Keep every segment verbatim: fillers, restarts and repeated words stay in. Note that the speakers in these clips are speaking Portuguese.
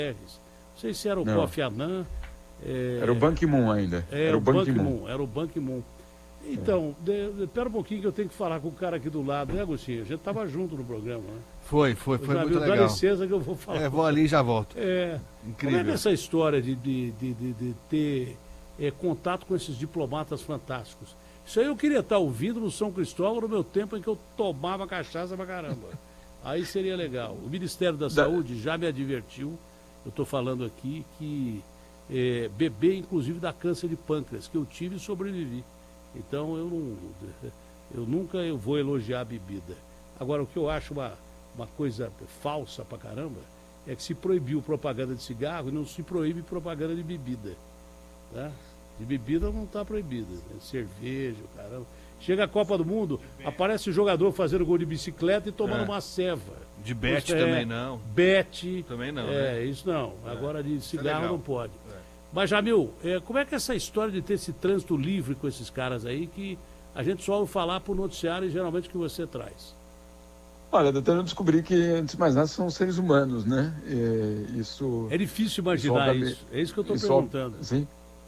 Não sei se era o Não. Kofi Annan. É... Era o Ban Ki-moon ainda. É, era o Ban Ki-moon. Era o Ban Ki-moon. Então, espera um pouquinho que eu tenho que falar com o cara aqui do lado, né, Agostinho? A gente estava junto no programa, né? Foi, foi, foi muito legal. Dá licença que eu vou falar. É, vou ali e já volto. É. Incrível. Como é que essa história de, de, de, de, de ter é, contato com esses diplomatas fantásticos? Isso aí eu queria estar ouvindo no São Cristóvão no meu tempo em que eu tomava cachaça pra caramba. Aí seria legal. O Ministério da, da... Saúde já me advertiu, eu estou falando aqui, que é, beber inclusive dá câncer de pâncreas, que eu tive e sobrevivi. Então eu não, eu nunca eu vou elogiar a bebida. Agora, o que eu acho uma, uma coisa falsa pra caramba é que se proibiu propaganda de cigarro e não se proíbe propaganda de bebida. Tá? De bebida não está proibida. Né? Cerveja, caramba. Chega a Copa do Mundo, aparece o jogador fazendo gol de bicicleta e tomando é. uma ceva. De bet é, também não. Bet. Também não. É, né? isso não. É. Agora de cigarro é não pode. É. Mas, Jamil, é, como é que é essa história de ter esse trânsito livre com esses caras aí que a gente só ouve falar por noticiário e geralmente que você traz? Olha, doutor, eu descobri que, antes de mais nada, são seres humanos, né? É, isso... É difícil imaginar isso. isso. É isso que eu estou perguntando. Sim.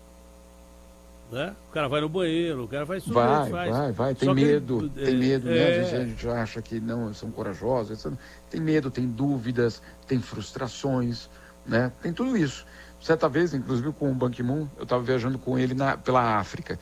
Né? O cara vai no banheiro, o cara faz tudo. Vai, faz. vai, vai. Tem Só medo, que, tem é, medo, né? é... Às vezes a gente acha que não, são corajosos. Tem medo, tem dúvidas, tem frustrações, né? Tem tudo isso. Certa vez, inclusive com o Ban Ki-moon, eu estava viajando com ele na, pela África.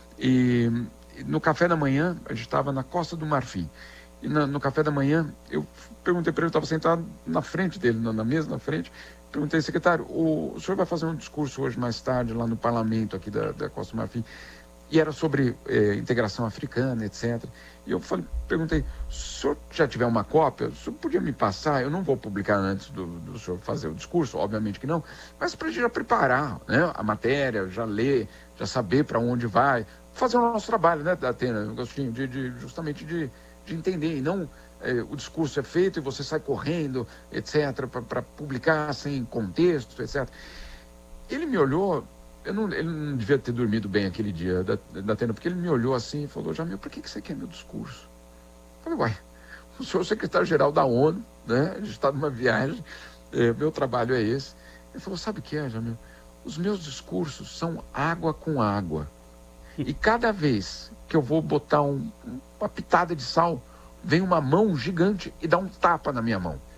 E no café da manhã, a gente estava na Costa do Marfim. E na, no café da manhã, eu perguntei para ele, eu estava sentado na frente dele, na, na mesa na frente. Perguntei, secretário, o, o senhor vai fazer um discurso hoje mais tarde lá no parlamento aqui da, da Costa do Marfim. E era sobre eh, integração africana, etcétera. E eu falei, perguntei, se o senhor já tiver uma cópia, o senhor podia me passar? Eu não vou publicar antes do, do senhor fazer o discurso, obviamente que não, mas para a gente já preparar, né, a matéria, já ler, já saber para onde vai, fazer o nosso trabalho, né, Atena, Agostinho, de, de, justamente de, de entender, e não eh, o discurso é feito e você sai correndo, etcétera, para publicar sem contexto, etcétera. Ele me olhou... Eu não, ele não devia ter dormido bem aquele dia da, da Atena, porque ele me olhou assim e falou, Jamil, por que, que você quer meu discurso? Eu falei, uai, o senhor é o secretário-geral da ONU, né? A gente está numa viagem, é, meu trabalho é esse. Ele falou, sabe o que é, Jamil? Os meus discursos são água com água. E cada vez que eu vou botar um, uma pitada de sal, vem uma mão gigante e dá um tapa na minha mão.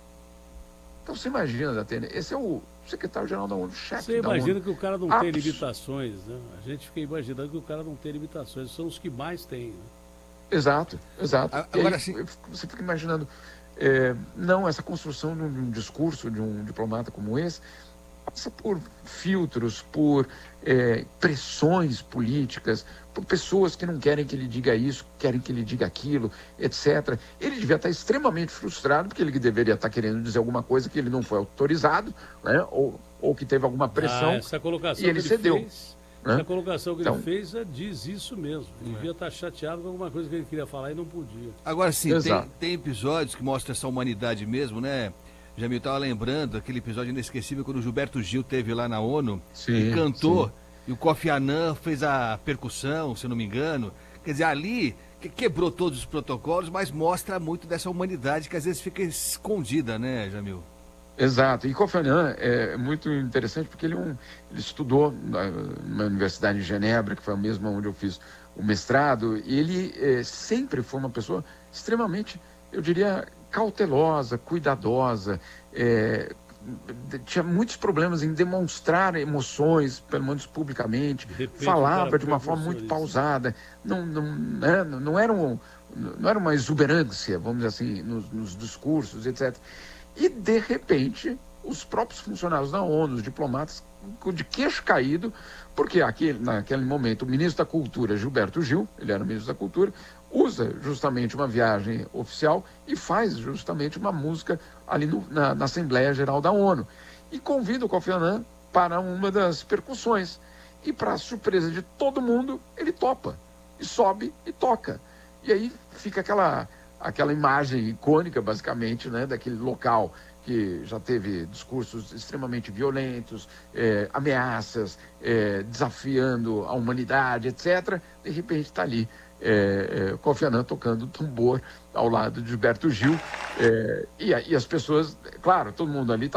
Então você imagina, Atena, esse é o secretário-geral da ONU, chefe Você da ONU. imagina que o cara não Abs... tem limitações, né? A gente fica imaginando que o cara não tem limitações, são os que mais têm. Né? Exato, exato. Agora aí, sim. Você fica imaginando, é, não, essa construção de um, de um discurso de um diplomata como esse passa por filtros, por é, pressões políticas, por pessoas que não querem que ele diga isso, querem que ele diga aquilo, etcétera. Ele devia estar extremamente frustrado, porque ele deveria estar querendo dizer alguma coisa que ele não foi autorizado, né? ou, ou que teve alguma pressão, ah, essa colocação e ele, que ele cedeu. Fez, né? Essa colocação que então, ele fez é, diz isso mesmo. Ele devia estar chateado com alguma coisa que ele queria falar e não podia. Agora sim, tem, tem episódios que mostram essa humanidade mesmo, né? Jamil, estava lembrando aquele episódio inesquecível quando o Gilberto Gil teve lá na ONU sim, e cantou, sim. E o Kofi Annan fez a percussão, se eu não me engano. Quer dizer, ali que quebrou todos os protocolos, mas mostra muito dessa humanidade que às vezes fica escondida, né, Jamil? Exato. E Kofi Annan é muito interessante porque ele, é um, ele estudou na, na Universidade de Genebra, que foi a mesma onde eu fiz o mestrado, e ele é, sempre foi uma pessoa extremamente, eu diria, cautelosa, cuidadosa, é, tinha muitos problemas em demonstrar emoções, pelo menos publicamente, repente, falava de uma forma muito isso. pausada, não, não, né, não, era um, não era uma exuberância, vamos dizer assim, nos, nos discursos, etcétera. E, de repente, os próprios funcionários da ONU, os diplomatas, de queixo caído, porque aquele, naquele momento o ministro da Cultura, Gilberto Gil, ele era o ministro da Cultura, usa justamente uma viagem oficial e faz justamente uma música ali no, na, na Assembleia Geral da ONU. E convida o Kofi Annan para uma das percussões. E, para surpresa de todo mundo, ele topa. E sobe e toca. E aí fica aquela, aquela imagem icônica, basicamente, né, daquele local que já teve discursos extremamente violentos, é, ameaças, é, desafiando a humanidade, etcétera. De repente está ali é, é, Kofi Annan tocando tambor ao lado de Gilberto Gil. É, e, e as pessoas, claro, todo mundo ali está